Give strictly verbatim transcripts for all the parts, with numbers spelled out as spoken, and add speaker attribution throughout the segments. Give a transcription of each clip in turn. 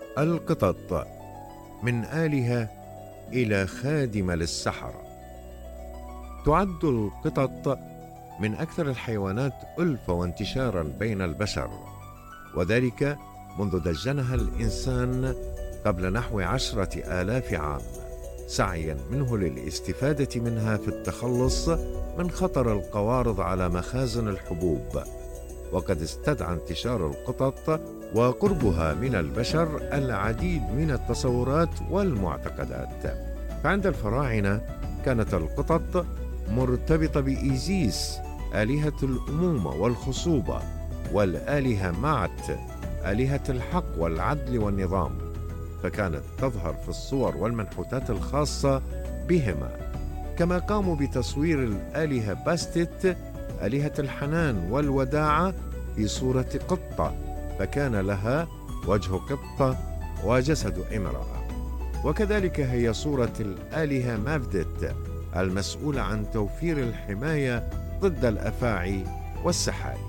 Speaker 1: القطط من آلهة إلى خادمة للسحرة. تعد القطط من أكثر الحيوانات ألفة وانتشارا بين البشر، وذلك منذ دجنها الإنسان قبل نحو عشرة آلاف عام، سعيا منه للاستفادة منها في التخلص من خطر القوارض على مخازن الحبوب. وقد استدعى انتشار القطط وقربها من البشر العديد من التصورات والمعتقدات. فعند الفراعنة كانت القطط مرتبطة بإيزيس آلهة الأمومة والخصوبة، والآلهة معت آلهة الحق والعدل والنظام، فكانت تظهر في الصور والمنحوتات الخاصة بهما. كما قاموا بتصوير الآلهة باستت آلهة الحنان والوداعة في صورة قطة، فكان لها وجه قطة وجسد امرأة. وكذلك هي صورة الآلهة مافدت المسؤولة عن توفير الحماية ضد الأفاعي والسحالي.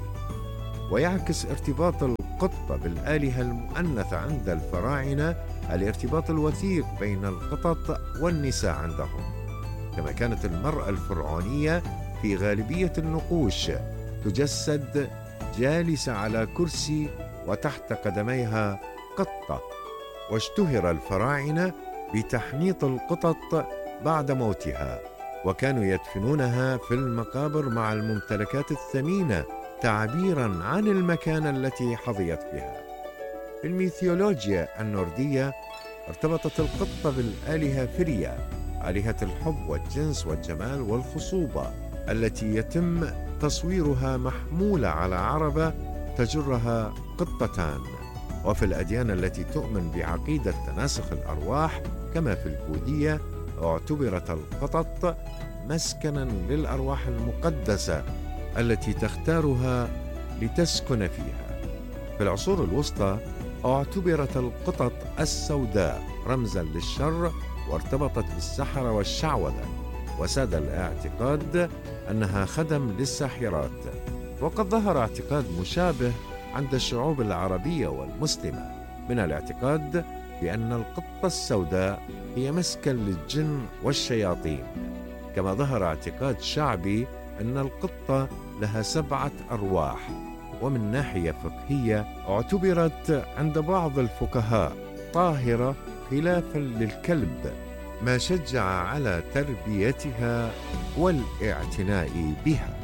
Speaker 1: ويعكس ارتباط القطة بالآلهة المؤنثة عند الفراعنة الارتباط الوثيق بين القطط والنساء عندهم. كما كانت المرأة الفرعونية في غالبية النقوش تجسد جالسة على كرسي وتحت قدميها قطة. واشتهر الفراعنة بتحنيط القطط بعد موتها، وكانوا يدفنونها في المقابر مع الممتلكات الثمينة تعبيراً عن المكانة التي حظيت بها. في الميثولوجيا النوردية ارتبطت القطة بالآلهة فريا، آلهة الحب والجنس والجمال والخصوبة، التي يتم تصويرها محمولة على عربة تجرها قطتان. وفي الأديان التي تؤمن بعقيدة تناسخ الأرواح كما في البوذية، اعتبرت القطط مسكناً للأرواح المقدسة التي تختارها لتسكن فيها. في العصور الوسطى اعتبرت القطط السوداء رمزاً للشر، وارتبطت بالسحرة والشعوذة، وساد الاعتقاد أنها خدم للساحرات. وقد ظهر اعتقاد مشابه عند الشعوب العربية والمسلمة من الاعتقاد بأن القطة السوداء هي مسكن للجن والشياطين. كما ظهر اعتقاد شعبي أن القطة لها سبعة أرواح. ومن ناحية فقهية اعتبرت عند بعض الفقهاء طاهرة خلافاً للكلب، ما شجع على تربيتها والاعتناء بها.